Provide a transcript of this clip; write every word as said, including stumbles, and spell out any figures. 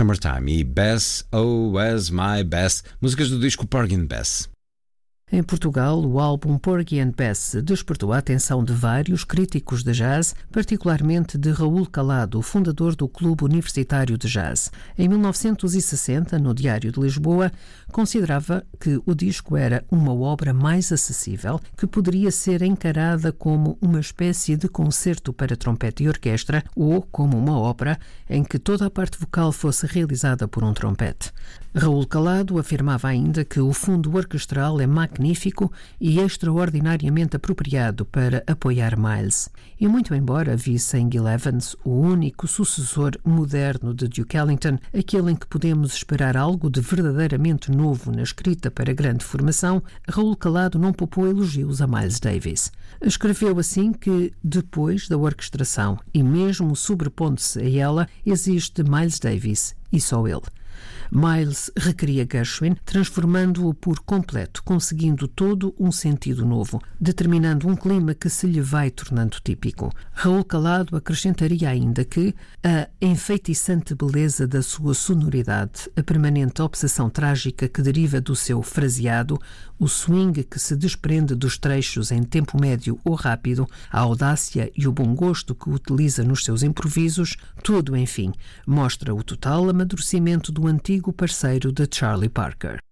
Summertime e Bess, Oh Was My Bess, músicas do disco Porgy and Bess. Em Portugal, o álbum Porgy and Bess despertou a atenção de vários críticos de jazz, particularmente de Raul Calado, o fundador do Clube Universitário de Jazz. Em mil novecentos e sessenta, no Diário de Lisboa, considerava que o disco era uma obra mais acessível, que poderia ser encarada como uma espécie de concerto para trompete e orquestra ou como uma ópera em que toda a parte vocal fosse realizada por um trompete. Raul Calado afirmava ainda que o fundo orquestral é magnífico e extraordinariamente apropriado para apoiar Miles. E muito embora visse em Gil Evans o único sucessor moderno de Duke Ellington, aquele em que podemos esperar algo de verdadeiramente novo na escrita para grande formação, Raul Calado não poupou elogios a Miles Davis. Escreveu assim que, depois da orquestração e mesmo sobrepondo-se a ela, existe Miles Davis e só ele. Miles recria Gershwin, transformando-o por completo, conseguindo todo um sentido novo, determinando um clima que se lhe vai tornando típico. Raul Calado acrescentaria ainda que a enfeitiçante beleza da sua sonoridade, a permanente obsessão trágica que deriva do seu fraseado, o swing que se desprende dos trechos em tempo médio ou rápido, a audácia e o bom gosto que utiliza nos seus improvisos, tudo, enfim, mostra o total amadurecimento do antigo parceiro de Charlie Parker.